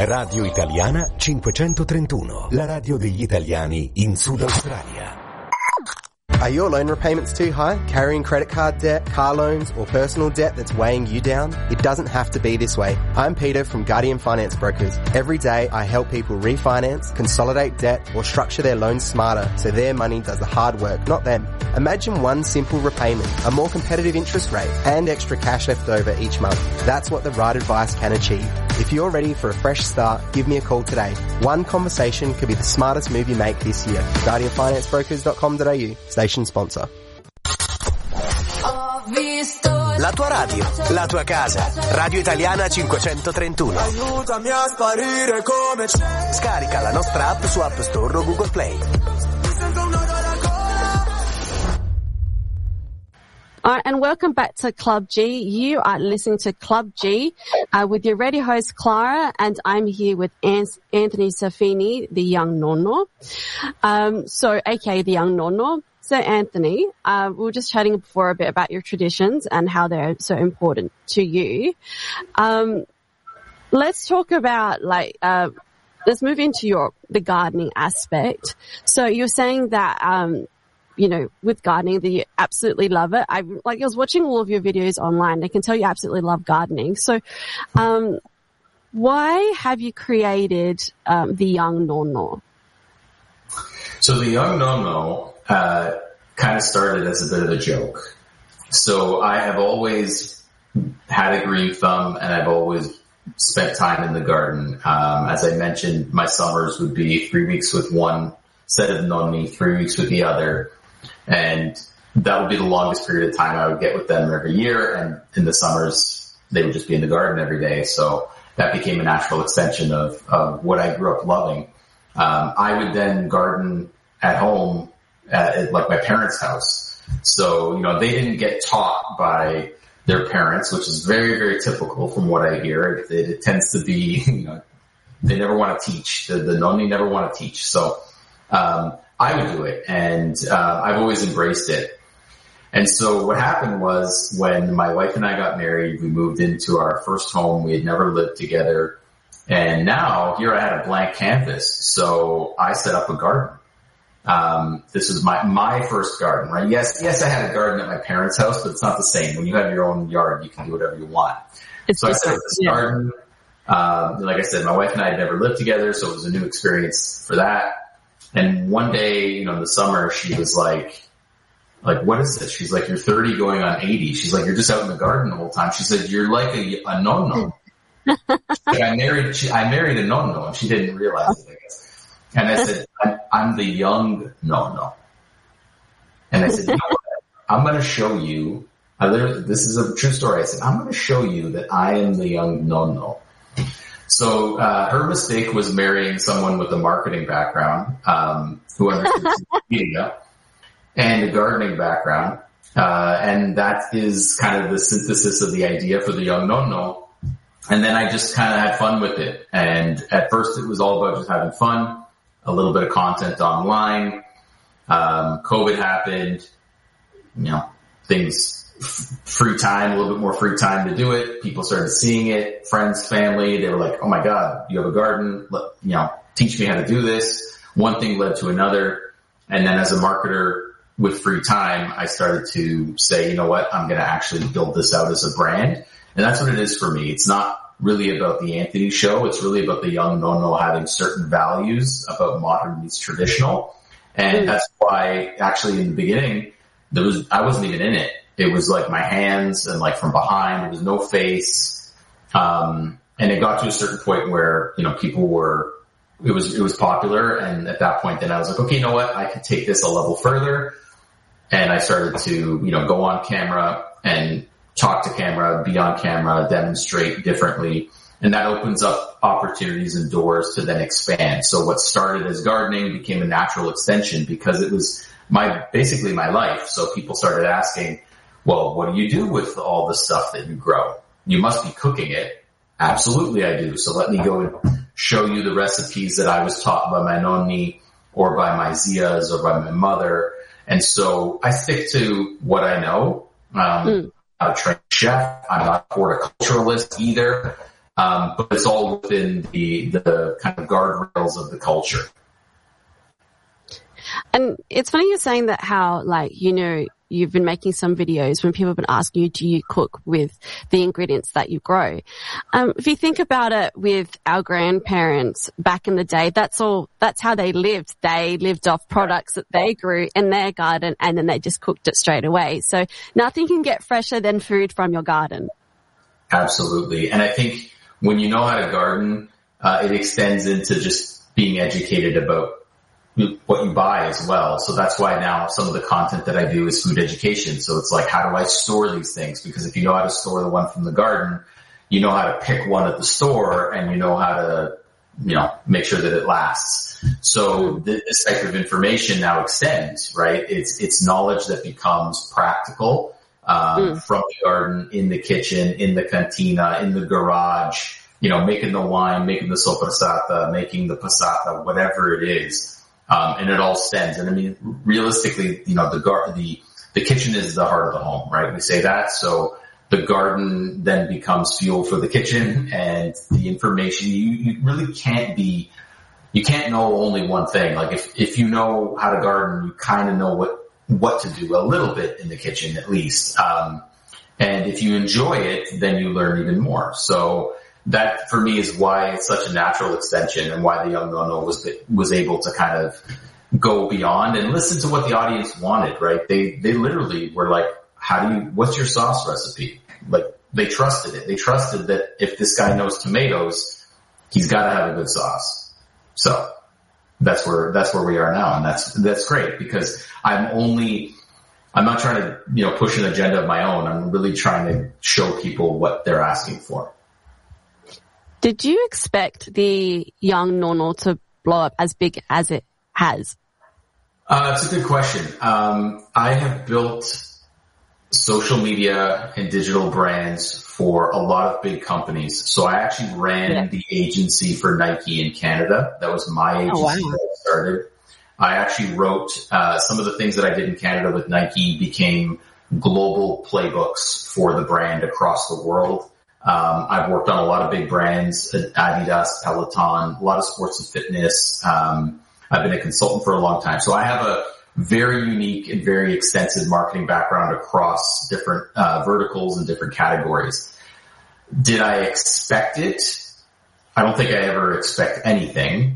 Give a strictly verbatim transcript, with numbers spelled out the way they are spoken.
Radio Italiana cinquecentotrentuno, la radio degli italiani in Sud Australia. Are your loan repayments too high? Carrying credit card debt, car loans, or personal debt that's weighing you down? It doesn't have to be this way. I'm Peter from Guardian Finance Brokers. Every day I help people refinance, consolidate debt, or structure their loans smarter so their money does the hard work, not them. Imagine one simple repayment, a more competitive interest rate, and extra cash left over each month. That's what the right advice can achieve. If you're ready for a fresh start, give me a call today. One conversation could be the smartest move you make this year. guardian finance brokers dot com dot a u, station sponsor. La tua radio, la tua casa. Radio Italiana cinquecentotrentuno. Aiutami a sparire come c'è. Scarica la nostra app su App Store o Google Play. All right, and welcome back to Club G. You are listening to Club G uh, with your radio host, Clara, and I'm here with Anthony Safini, the young nonno. Um, so, aka the young nonno. So, Anthony, uh, we were just chatting before a bit about your traditions and how they're so important to you. Um, let's talk about, like, uh, let's move into your, the gardening aspect. So, you're saying that, um, you know, with gardening that you absolutely love it. I like I was watching all of your videos online. I can tell you absolutely love gardening. So, um, why have you created um, the Young Nonno? So the Young Nonno uh, kind of started as a bit of a joke. So I have always had a green thumb, and I've always spent time in the garden. Um, as I mentioned, my summers would be three weeks with one set of nonni, three weeks with the other. And that would be the longest period of time I would get with them every year. And in the summers, they would just be in the garden every day. So that became a natural extension of, of what I grew up loving. Um, I would then garden at home at, at like my parents' house. So, you know, they didn't get taught by their parents, which is very, very typical from what I hear. It, it tends to be, you know, they never want to teach. The, the nonni never want to teach. So, um, I would do it, and uh, I've always embraced it. And so what happened was when my wife and I got married, we moved into our first home. We had never lived together. And now here I had a blank canvas. So I set up a garden. Um, this is my, my first garden, right? Yes, yes, I had a garden at my parents' house, but it's not the same. When you have your own yard, you can do whatever you want. It's so I set up this yeah. garden. Um, like I said, my wife and I had never lived together, so it was a new experience for that. And one day, you know, in the summer, she was like, like, what is this? She's like, you're thirty going on eighty. She's like, you're just out in the garden the whole time. She said, you're like a, a nonno. Like I married, she, I married a nonno, and she didn't realize it, I guess. And I said, I'm, I'm the young nonno. And I said, you know what? I'm going to show you, I literally, this is a true story. I said, I'm going to show you that I am the young nonno. So uh her mistake was marrying someone with a marketing background, um, who understood media and a gardening background. Uh and that is kind of the synthesis of the idea for the young nonno. And then I just kind of had fun with it. And at first it was all about just having fun, a little bit of content online. Um COVID happened, you know, things free time, a little bit more free time to do it. People started seeing it, friends, family. They were like, oh my God, you have a garden. Let, you know, teach me how to do this. One thing led to another. And then as a marketer with free time, I started to say, you know what, I'm going to actually build this out as a brand. And that's what it is for me. It's not really about the Anthony show. It's really about the young nonno having certain values about modern meets traditional. And that's why actually in the beginning, there was, I wasn't even in it. It was like my hands and like from behind. There was no face. Um, and it got to a certain point where, you know, people were, it was, it was popular. And at that point, then I was like, okay, you know what? I could take this a level further. And I started to, you know, go on camera and talk to camera, be on camera, demonstrate differently. And that opens up opportunities and doors to then expand. So what started as gardening became a natural extension because it was my, basically my life. So people started asking, well, what do you do with all the stuff that you grow? You must be cooking it. Absolutely I do. So let me go and show you the recipes that I was taught by my nonni or by my zias or by my mother. And so I stick to what I know. Um, mm. I'm a trained chef. I'm not a horticulturalist either. Um, but it's all within the, the kind of guardrails of the culture. And it's funny you're saying that how, like, you know, you've been making some videos when people have been asking you, do you cook with the ingredients that you grow? Um, if you think about it with our grandparents back in the day, that's all, that's how they lived. They lived off products that they grew in their garden, and then they just cooked it straight away. So nothing can get fresher than food from your garden. Absolutely. And I think when you know how to garden, uh, it extends into just being educated about what you buy as well. So that's why now some of the content that I do is food education. So it's like, how do I store these things? Because if you know how to store the one from the garden, you know how to pick one at the store, and you know how to, you know, make sure that it lasts. So this type of information now extends, right? It's, it's knowledge that becomes practical, um, mm. from the garden, in the kitchen, in the cantina, in the garage, you know, making the wine, making the soppressata, making the passata, whatever it is. Um, and it all stems. And I mean, realistically, you know, the gar- the, the kitchen is the heart of the home, right? We say that. So the garden then becomes fuel for the kitchen, and the information, you, you really can't be, you can't know only one thing. Like if, if you know how to garden, you kind of know what, what to do a little bit in the kitchen at least. Um, and if you enjoy it, then you learn even more. So that for me is why it's such a natural extension, and why the Young Nono was, was able to kind of go beyond and listen to what the audience wanted, right? They, they literally were like, how do you, what's your sauce recipe? Like they trusted it. They trusted that if this guy knows tomatoes, he's got to have a good sauce. So that's where, that's where we are now. And that's, that's great, because I'm only, I'm not trying to, you know, push an agenda of my own. I'm really trying to show people what they're asking for. Did you expect the Young Nono to blow up as big as it has? Uh, it's a good question. Um, I have built social media and digital brands for a lot of big companies. So I actually ran yeah. the agency for Nike in Canada. That was my agency oh, wow. that I started. I actually wrote, uh, some of the things that I did in Canada with Nike became global playbooks for the brand across the world. Um, I've worked on a lot of big brands, Adidas, Peloton, a lot of sports and fitness. Um, I've been a consultant for a long time. So I have a very unique and very extensive marketing background across different, uh, verticals and different categories. Did I expect it? I don't think I ever expect anything.